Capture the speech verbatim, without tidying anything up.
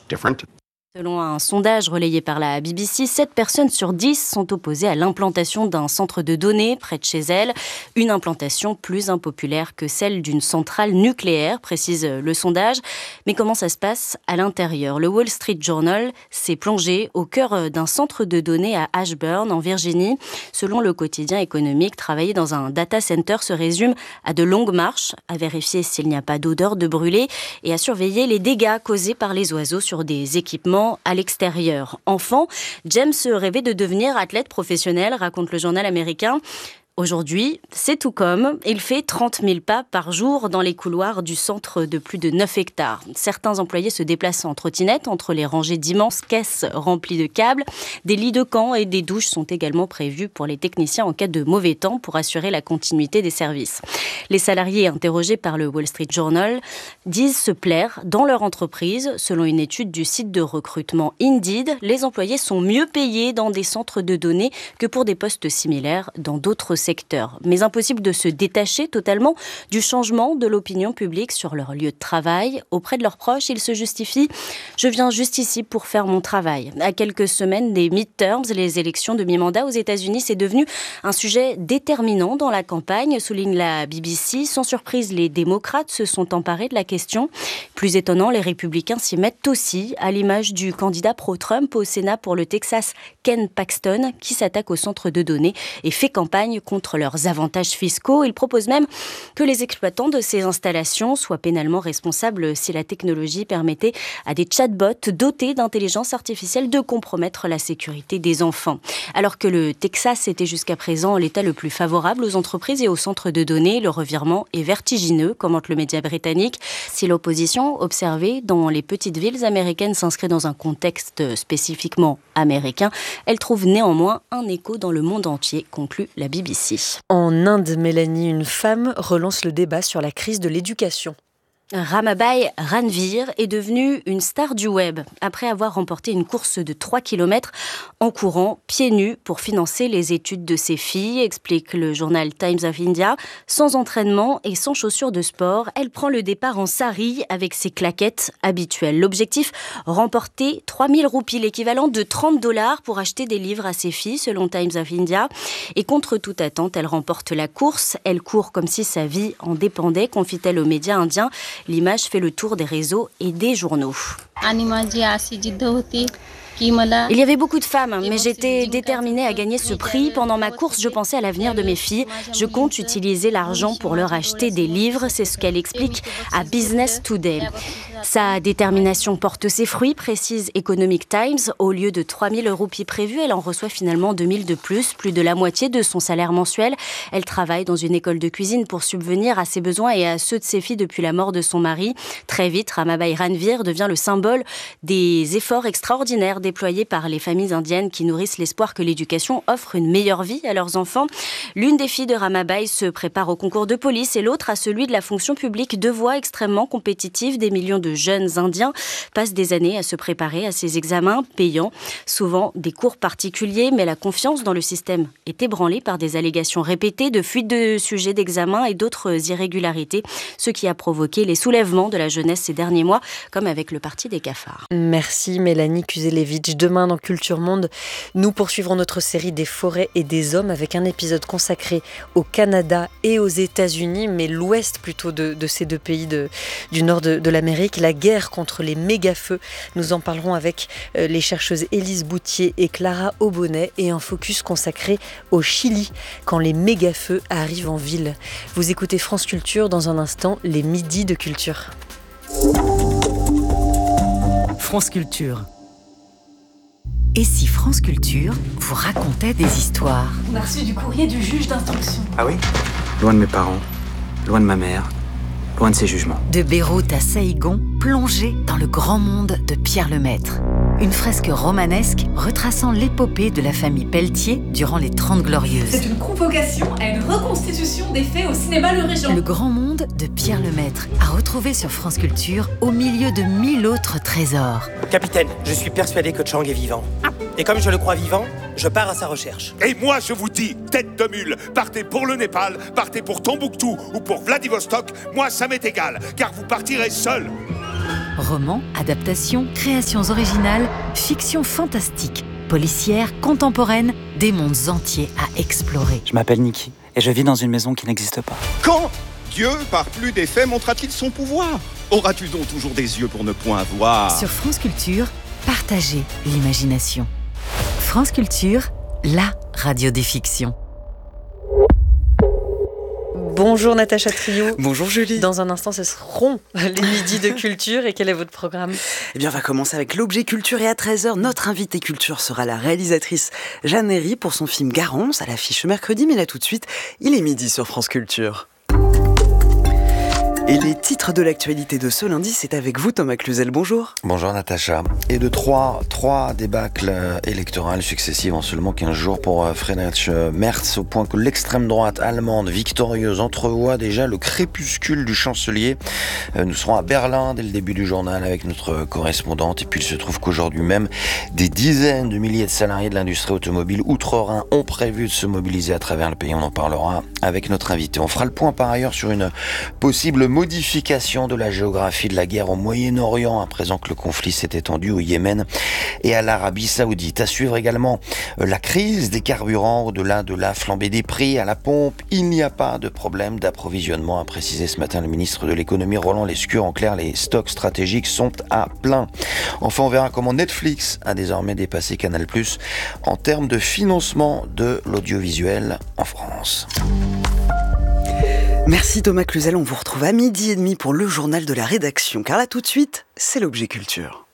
different. Selon un sondage relayé par la B B C, sept personnes sur dix sont opposées à l'implantation d'un centre de données près de chez elles. Une implantation plus impopulaire que celle d'une centrale nucléaire, précise le sondage. Mais comment ça se passe à l'intérieur ? Le Wall Street Journal s'est plongé au cœur d'un centre de données à Ashburn, en Virginie. Selon le quotidien économique, travailler dans un data center se résume à de longues marches, à vérifier s'il n'y a pas d'odeur de brûlé et à surveiller les dégâts causés par les oiseaux sur des équipements à l'extérieur. Enfant, James rêvait de devenir athlète professionnel, raconte le journal américain. Aujourd'hui, c'est tout comme. Il fait trente mille pas par jour dans les couloirs du centre de plus de neuf hectares. Certains employés se déplacent en trottinette entre les rangées d'immenses caisses remplies de câbles. Des lits de camp et des douches sont également prévus pour les techniciens en cas de mauvais temps pour assurer la continuité des services. Les salariés interrogés par le Wall Street Journal disent se plaire dans leur entreprise. Selon une étude du site de recrutement Indeed, les employés sont mieux payés dans des centres de données que pour des postes similaires dans d'autres secteurs. Mais impossible de se détacher totalement du changement de l'opinion publique sur leur lieu de travail. Auprès de leurs proches, ils se justifient « Je viens juste ici pour faire mon travail ». À quelques semaines des midterms, les élections de mi-mandat aux États-Unis, c'est devenu un sujet déterminant dans la campagne, souligne la B B C. Sans surprise, les démocrates se sont emparés de la question. Plus étonnant, les républicains s'y mettent aussi, à l'image du candidat pro-Trump au Sénat pour le Texas, Ken Paxton, qui s'attaque au centre de données et fait campagne contre contre leurs avantages fiscaux. Il propose même que les exploitants de ces installations soient pénalement responsables si la technologie permettait à des chatbots dotés d'intelligence artificielle de compromettre la sécurité des enfants. Alors que le Texas était jusqu'à présent l'État le plus favorable aux entreprises et aux centres de données, le revirement est vertigineux, commente le média britannique. Si l'opposition observée dans les petites villes américaines s'inscrit dans un contexte spécifiquement américain, elle trouve néanmoins un écho dans le monde entier, conclut la B B C. En Inde, Mélanie, une femme relance le débat sur la crise de l'éducation. Ramabai Ranvir est devenue une star du web après avoir remporté une course de trois kilomètres en courant pieds nus pour financer les études de ses filles, explique le journal Times of India. Sans entraînement et sans chaussures de sport, elle prend le départ en sari avec ses claquettes habituelles. L'objectif, remporter trois mille roupies, l'équivalent de trente dollars pour acheter des livres à ses filles, selon Times of India. Et contre toute attente, elle remporte la course. Elle court comme si sa vie en dépendait, confie-t-elle aux médias indiens. L'image fait le tour des réseaux et des journaux. Il y avait beaucoup de femmes, mais j'étais déterminée à gagner ce prix. Pendant ma course, je pensais à l'avenir de mes filles. Je compte utiliser l'argent pour leur acheter des livres. C'est ce qu'elle explique à Business Today. Sa détermination porte ses fruits, précise Economic Times. Au lieu de trois mille roupies prévues, elle en reçoit finalement deux mille de plus, plus de la moitié de son salaire mensuel. Elle travaille dans une école de cuisine pour subvenir à ses besoins et à ceux de ses filles depuis la mort de son mari. Très vite, Ramabai Ranvir devient le symbole des efforts extraordinaires déployés par les familles indiennes qui nourrissent l'espoir que l'éducation offre une meilleure vie à leurs enfants. L'une des filles de Ramabai se prépare au concours de police et l'autre à celui de la fonction publique, deux voies extrêmement compétitives. Des millions de jeunes indiens passent des années à se préparer à ces examens payants, souvent des cours particuliers, mais la confiance dans le système est ébranlée par des allégations répétées de fuite de sujets d'examen et d'autres irrégularités, ce qui a provoqué les soulèvements de la jeunesse ces derniers mois, comme avec le parti des cafards. Merci Mélanie Kuzelevich. Demain dans Culture Monde, nous poursuivrons notre série des forêts et des hommes avec un épisode consacré au Canada et aux États-Unis, mais l'ouest plutôt de, de ces deux pays de, du nord de, de l'Amérique, la guerre contre les méga-feux. Nous en parlerons avec euh, les chercheuses Élise Boutier et Clara Aubonnet et un focus consacré au Chili quand les méga-feux arrivent en ville. Vous écoutez France Culture, dans un instant, les midis de culture. France Culture. Et si France Culture vous racontait des histoires ? On a reçu du courrier du juge d'instruction. Ah oui ? Loin de mes parents, loin de ma mère, loin de ses jugements. De Beyrouth à Saïgon, plongée dans le grand monde de Pierre Lemaître. Une fresque romanesque retraçant l'épopée de la famille Pelletier durant les Trente Glorieuses. C'est une convocation à une reconstitution des faits au cinéma Le Régent. Le grand monde de Pierre Lemaître, à retrouver sur France Culture au milieu de mille autres trésors. Capitaine, je suis persuadé que Chang est vivant. Et comme je le crois vivant, je pars à sa recherche. Et moi je vous dis, tête de mule, partez pour le Népal, partez pour Tombouctou ou pour Vladivostok, moi ça m'est égal, car vous partirez seul. Romans, adaptations, créations originales, fiction fantastique, policière, contemporaine, des mondes entiers à explorer. Je m'appelle Niki et je vis dans une maison qui n'existe pas. Quand Dieu, par plus d'effets, montra-t-il son pouvoir? Auras-tu donc toujours des yeux pour ne point voir? Sur France Culture, partagez l'imagination. France Culture, la radio des fictions. Bonjour Natacha Trio. Bonjour Julie. Dans un instant, ce seront les midis de culture. Et quel est votre programme ? Eh bien, on va commencer avec l'objet culture. Et à treize heures, notre invitée culture sera la réalisatrice Jeanne Herry pour son film Garance, à l'affiche mercredi. Mais là, tout de suite, il est midi sur France Culture. Et les titres de l'actualité de ce lundi, c'est avec vous Thomas Cluzel, bonjour. Bonjour Natacha. Et de trois, trois débâcles électorales successives en seulement quinze jours pour Friedrich Merz, au point que l'extrême droite allemande victorieuse entrevoit déjà le crépuscule du chancelier. Nous serons à Berlin dès le début du journal avec notre correspondante. Et puis il se trouve qu'aujourd'hui même, des dizaines de milliers de salariés de l'industrie automobile outre-Rhin ont prévu de se mobiliser à travers le pays. On en parlera avec notre invité. On fera le point par ailleurs sur une possible modification de la géographie de la guerre au Moyen-Orient, à présent que le conflit s'est étendu au Yémen et à l'Arabie Saoudite. À suivre également la crise des carburants, au-delà de la flambée des prix à la pompe. Il n'y a pas de problème d'approvisionnement, a précisé ce matin le ministre de l'économie Roland Lescure. En clair, les stocks stratégiques sont à plein. Enfin, on verra comment Netflix a désormais dépassé Canal plus, en termes de financement de l'audiovisuel en France. Merci Thomas Cluzel, on vous retrouve à midi et demi pour le journal de la rédaction, car là tout de suite, c'est l'objet culture.